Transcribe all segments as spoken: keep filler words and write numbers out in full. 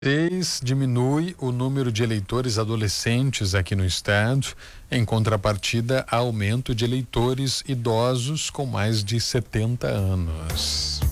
Diminui o número de eleitores adolescentes aqui no estado. Em contrapartida, aumento de eleitores idosos com mais de setenta anos.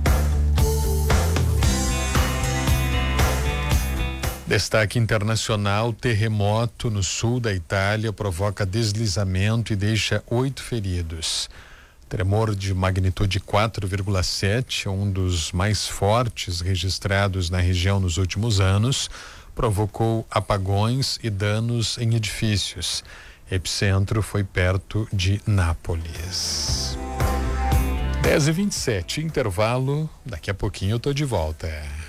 Destaque internacional: terremoto no sul da Itália provoca deslizamento e deixa oito feridos. Tremor de magnitude quatro vírgula sete, um dos mais fortes registrados na região nos últimos anos, provocou apagões e danos em edifícios. Epicentro foi perto de Nápoles. dez e vinte e sete, intervalo. Daqui a pouquinho eu tô de volta.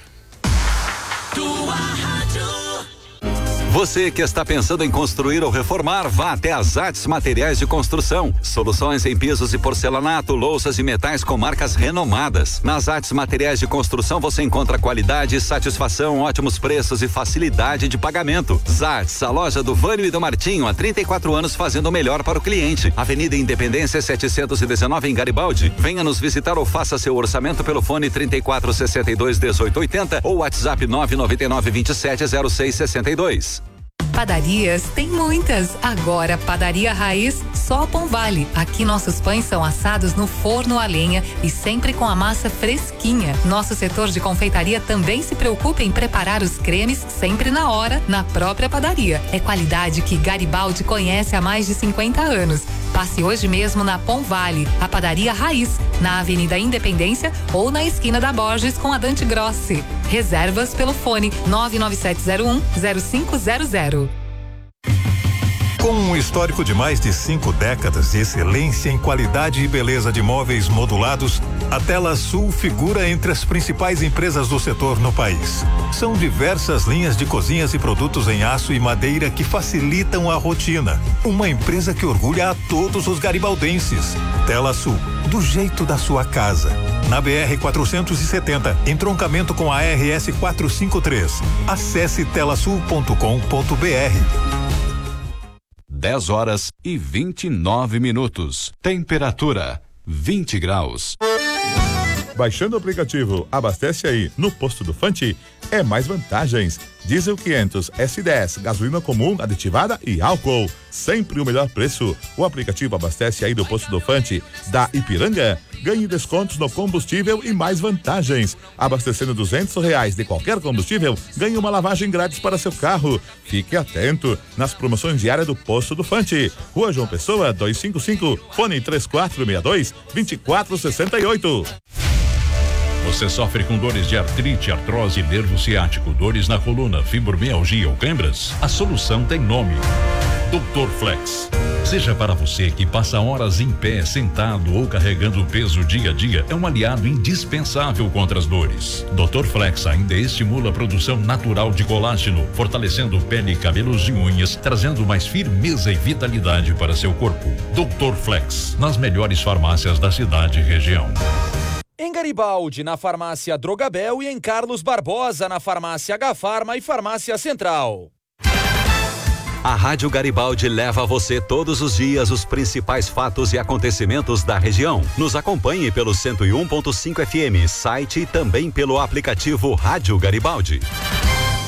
Tua rádio. Você que está pensando em construir ou reformar, vá até a Zates Materiais de Construção. Soluções em pisos e porcelanato, louças e metais com marcas renomadas. Na Zates Materiais de Construção você encontra qualidade, satisfação, ótimos preços e facilidade de pagamento. Zates, a loja do Vânio e do Martinho, há trinta e quatro anos fazendo o melhor para o cliente. Avenida Independência setecentos e dezenove em Garibaldi. Venha nos visitar ou faça seu orçamento pelo fone trinta e quatro, sessenta e dois, dezoito, oitenta ou WhatsApp nove nove nove, vinte e sete, zero seis, sessenta e dois. Padarias tem muitas. Agora, Padaria Raiz, só Pão Vale. Aqui nossos pães são assados no forno a lenha e sempre com a massa fresquinha. Nosso setor de confeitaria também se preocupa em preparar os cremes sempre na hora, na própria padaria. É qualidade que Garibaldi conhece há mais de cinquenta anos. Passe hoje mesmo na Pão Vale, a Padaria Raiz, na Avenida Independência ou na esquina da Borges com a Dante Grossi. Reservas pelo fone nove nove sete zero um, zero cinco zero zero. Com um histórico de mais de cinco décadas de excelência em qualidade e beleza de móveis modulados, a Tela Sul figura entre as principais empresas do setor no país. São diversas linhas de cozinhas e produtos em aço e madeira que facilitam a rotina. Uma empresa que orgulha a todos os garibaldenses. Tela Sul, do jeito da sua casa. Na B R quatrocentos e setenta, entroncamento com a R S quatrocentos e cinquenta e três. Acesse telasul ponto com ponto br. dez horas e vinte e nove minutos. Temperatura vinte graus. Baixando o aplicativo Abastece Aí no posto do Fanti é mais vantagens. Diesel quinhentos, S dez, gasolina comum, aditivada e álcool. Sempre o melhor preço. O aplicativo Abastece Aí do posto do Fanti da Ipiranga. Ganhe descontos no combustível e mais vantagens. Abastecendo duzentos reais de qualquer combustível, ganhe uma lavagem grátis para seu carro. Fique atento nas promoções diárias do posto do Fanti. Rua João Pessoa, duzentos e cinquenta e cinco, fone três quatro seis dois, dois quatro seis oito. Você sofre com dores de artrite, artrose, nervo ciático, dores na coluna, fibromialgia ou câimbras? A solução tem nome: doutor Flex. Seja para você que passa horas em pé, sentado ou carregando peso dia a dia, é um aliado indispensável contra as dores. doutor Flex ainda estimula a produção natural de colágeno, fortalecendo pele, cabelos e unhas, trazendo mais firmeza e vitalidade para seu corpo. doutor Flex, nas melhores farmácias da cidade e região. Em Garibaldi, na farmácia Drogabel, e em Carlos Barbosa, na farmácia H-Farma e farmácia Central. A Rádio Garibaldi leva a você todos os dias os principais fatos e acontecimentos da região. Nos acompanhe pelo cento e um ponto cinco F M, site e também pelo aplicativo Rádio Garibaldi.